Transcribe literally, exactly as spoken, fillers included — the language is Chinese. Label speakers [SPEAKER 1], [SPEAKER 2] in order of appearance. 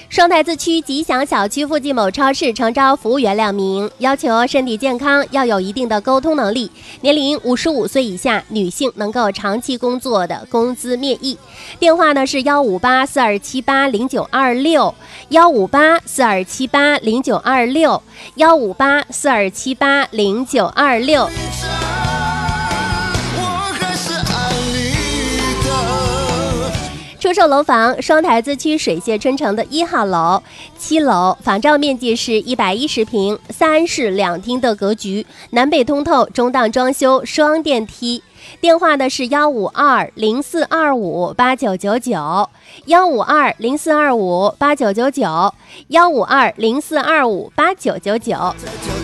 [SPEAKER 1] 双台子区吉祥小区附近某超市诚招服务员两名，要求身体健康，要有一定的沟通能力，年龄五十五岁以下，女性能够长期工作的，工资面议。电话呢是幺五八四二七八零九二六，幺五八四二七八零九二六，幺五八四二七八零九二六。出售楼房，双台子区水榭春城的一号楼、七楼，房照面积是一百一十平，三室两厅的格局，南北通透，中档装修，双电梯。电话呢是幺五二零四二五八九九九，幺五二零四二五八九九九，幺五二零四二五八九九九。